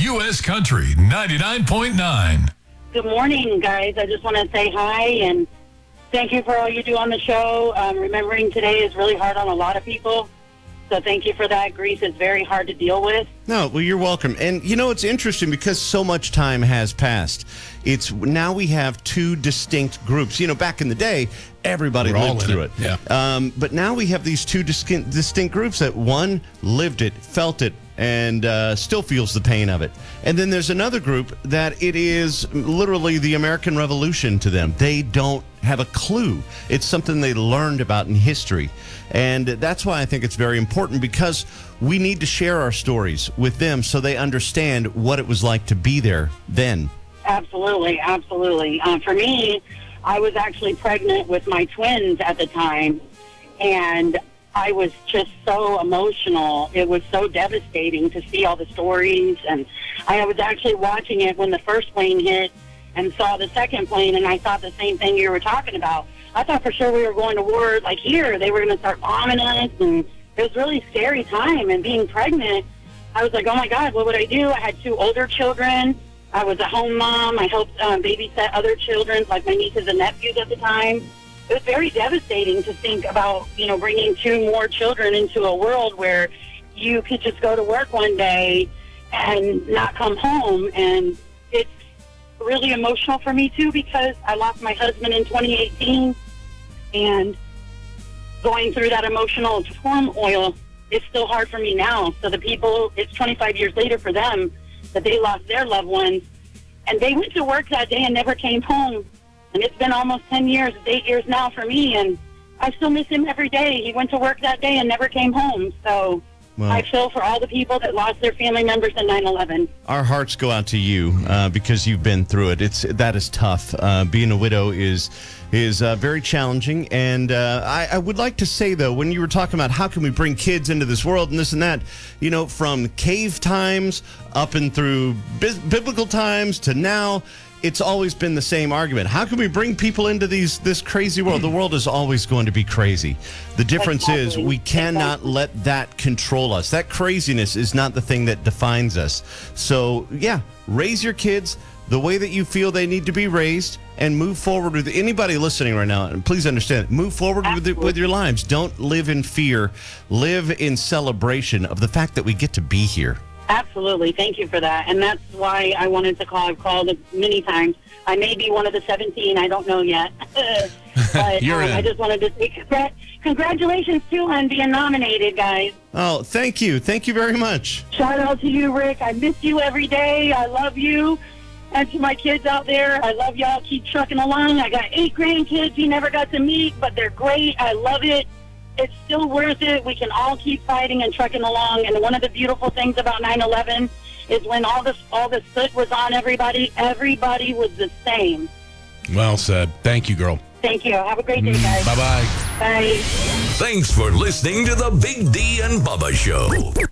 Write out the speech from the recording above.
U.S. Country 99.9. Good morning, guys. I just want to say hi and thank you for all you do on the show. Remembering today is really hard on a lot of people. So thank you for that. Grief is very hard to deal with. No, well, you're welcome. And, it's interesting because so much time has passed. Now we have two distinct groups. Back in the day, everybody lived through it. Yeah. But now we have these two distinct groups that one lived it, felt it, and still feels the pain of it. And then there's another group that it is literally the American Revolution to them. They don't have a clue. It's something they learned about in history. And that's why I think it's very important, because we need to share our stories with them so they understand what it was like to be there then. Absolutely, absolutely. For me, I was actually pregnant with my twins at the time, and I was just so emotional. It was so devastating to see all the stories, and I was actually watching it when the first plane hit and saw the second plane, and I thought the same thing you were talking about. I thought for sure we were going to war, like here, they were going to start bombing us, and it was a really scary time. And being pregnant, I was like, oh my God, what would I do? I had two older children. I was a home mom. I helped babysit other children, like my nieces and nephews at the time. It was very devastating to think about, bringing two more children into a world where you could just go to work one day and not come home. And it's really emotional for me, too, because I lost my husband in 2018. And going through that emotional turmoil is still hard for me now. So the people, it's 25 years later for them that they lost their loved ones. And they went to work that day and never came home. And it's been almost 10 years, 8 years now for me, and I still miss him every day. He went to work that day and never came home. So I feel for all the people that lost their family members in 9/11. Our hearts go out to you because you've been through it. That is tough. Being a widow is very challenging. And I would like to say, though, when you were talking about how can we bring kids into this world and this and that, from cave times up and through biblical times to now, it's always been the same argument. How can we bring people into this crazy world? The world is always going to be crazy. The difference is we cannot let that control us. That craziness is not the thing that defines us. So, raise your kids the way that you feel they need to be raised and move forward with anybody listening right now. And please understand, move forward with your lives. Don't live in fear. Live in celebration of the fact that we get to be here. Absolutely. Thank you for that. And that's why I wanted to call. I've called many times. I may be one of the 17. I don't know yet. But I just wanted to say congratulations, too, on being nominated, guys. Oh, thank you. Thank you very much. Shout out to you, Rick. I miss you every day. I love you. And to my kids out there, I love y'all. Keep trucking along. I got 8 grandkids you never got to meet, but they're great. I love it. It's still worth it. We can all keep fighting and trucking along. And one of the beautiful things about 9/11 is when all the soot was on everybody was the same. Well said. Thank you, girl. Thank you. Have a great day, guys. Bye-bye. Bye. Thanks for listening to the Big D and Bubba Show.